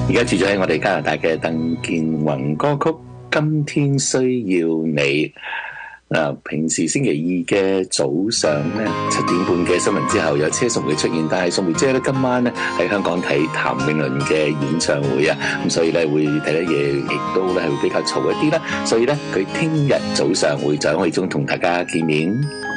而家住咗喺我哋加拿大嘅鄧健泓歌曲《今天需要你》。平時星期二嘅早上咧7點半嘅新聞之後有車淑梅出現，但係淑梅姐咧今晚咧喺香港睇譚詠麟嘅演唱會啊，咁所以咧會睇得嘢，亦都咧係會比較嘈一啲啦，所以咧佢聽日早上會在我哋中同大家見面。